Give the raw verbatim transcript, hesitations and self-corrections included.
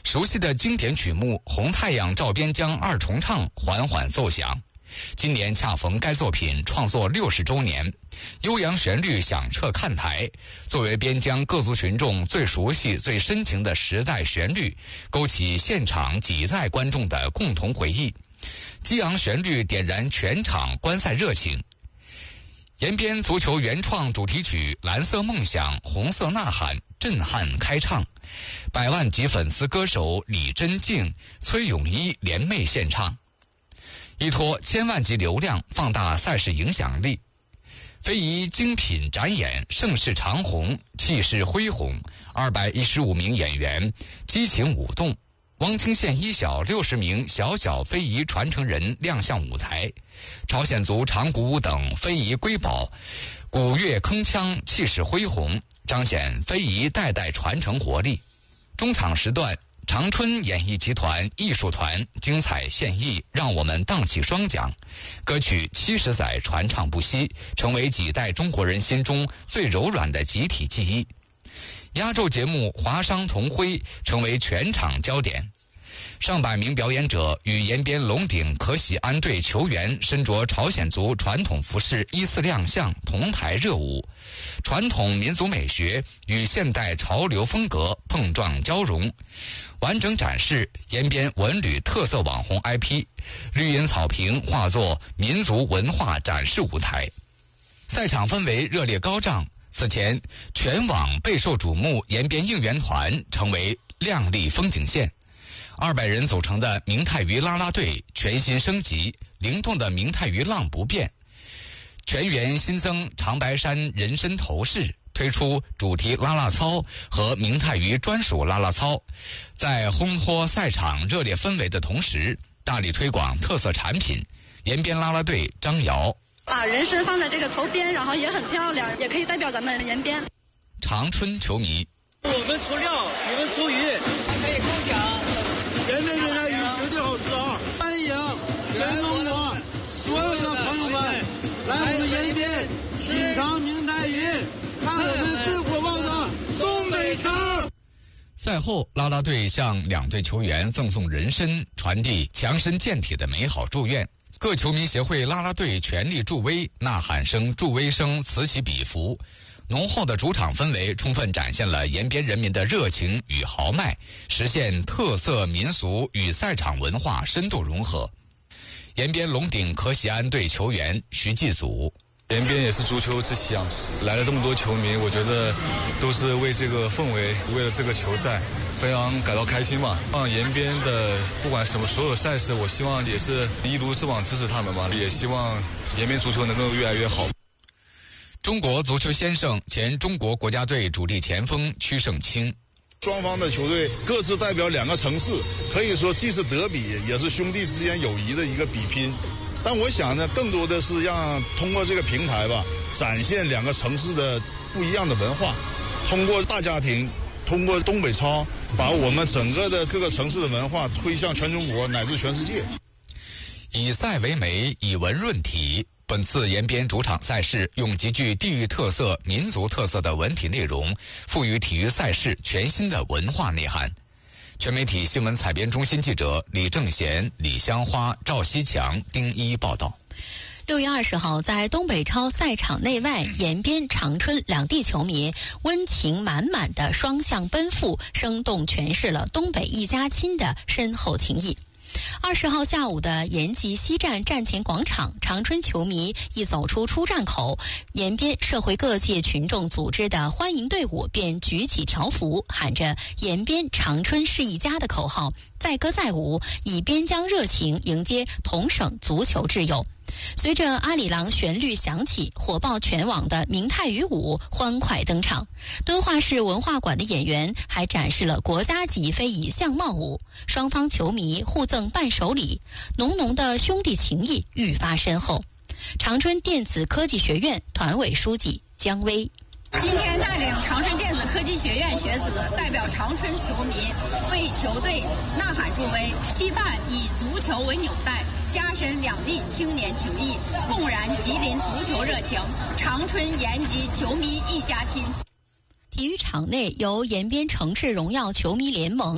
熟悉的经典曲目《红太阳照边疆》二重唱缓缓奏响。今年恰逢该作品创作六十周年，悠扬旋律响彻看台。作为边疆各族群众最熟悉、最深情的时代旋律，勾起现场几代观众的共同回忆。激昂旋律点燃全场观赛热情。延边足球原创主题曲《蓝色梦想红色呐喊》震撼开唱，百万级粉丝歌手李贞静、崔永一联袂献唱，依托千万级流量放大赛事影响力。非遗精品展演盛世长虹，气势恢宏，二百一十五名演员激情舞动。汪清县一小六十名小小非遗传承人亮相舞台，朝鲜族长鼓舞等非遗瑰宝，鼓乐铿锵，气势恢宏，彰显非遗代代传承活力。中场时段，长春演艺集团艺术团精彩献艺，让我们荡起双桨。歌曲七十载传唱不息，成为几代中国人心中最柔软的集体记忆。压轴节目华商同辉成为全场焦点，上百名表演者与延边龙鼎可喜安队球员身着朝鲜族传统服饰依次亮相，同台热舞。传统民族美学与现代潮流风格碰撞交融，完整展示延边文旅特色网红 I P， 绿荫草坪化作民族文化展示舞台。赛场氛围热烈高涨，此前全网备受瞩目延边应援团成为亮丽风景线。二百人组成的明太鱼啦啦队全新升级，灵动的明太鱼浪不变。全员新增长白山人参头饰，推出主题啦啦操和明太鱼专属啦啦操，在烘托赛场热烈氛围的同时，大力推广特色产品。延边啦啦队张瑶把人参放在这个头边，然后也很漂亮，也可以代表咱们延边。 长春球迷， 我们出料，你们出鱼，还可以共享。 延边明太鱼绝对好吃啊！欢迎全中国所有的朋友们来我们延边品尝明太鱼，看我们最火爆的东北肠。 赛后，啦啦队向两队球员赠送人参，传递强身健体的美好祝愿。各球迷协会啦啦队全力助威，呐喊声、助威声此起彼伏。浓厚的主场氛围充分展现了延边人民的热情与豪迈，实现特色民俗与赛场文化深度融合。延边龙鼎可喜安队球员徐继祖， 延边也是足球之乡，来了这么多球迷，我觉得都是为这个氛围，为了这个球赛，非常感到开心吧。让延边的不管什么所有赛事，我希望也是一如既往支持他们吧，也希望延边足球能够越来越好。 中国足球先生、前中国国家队主力前锋曲胜清， 双方的球队各自代表两个城市，可以说既是德比，也是兄弟之间友谊的一个比拼。但我想呢，更多的是让通过这个平台吧，展现两个城市的不一样的文化，通过大家庭，通过东北超，把我们整个的各个城市的文化推向全中国乃至全世界。 以赛为媒，以文润体。本次延边主场赛事用极具地域特色、民族特色的文体内容，赋予体育赛事全新的文化内涵。全媒体新闻采编中心记者李正贤、李香花、赵西强、丁一报道。 六月二十号，在东北超赛场内外，延边、长春两地球迷温情满满的双向奔赴，生动诠释了东北一家亲的深厚情谊。二十号下午的延吉西站站前广场，长春球迷一走出出站口，延边社会各界群众组织的欢迎队伍便举起条幅，喊着延边长春是一家的口号，载歌载舞，以边疆热情迎接同省足球挚友。随着阿里郎旋律响起，火爆全网的明太鱼舞欢快登场。敦化市文化馆的演员还展示了国家级非遗相貌舞，双方球迷互赠伴手礼，浓浓的兄弟情谊愈发深厚。长春电子科技学院团委书记姜威， 今天带领长春电子科技学院学子代表长春球迷为球队呐喊助威，期盼以足球为纽带，加深两地青年情谊，共燃吉林足球热情，长春延吉球迷一家亲。 体育场内由延边城市荣耀球迷联盟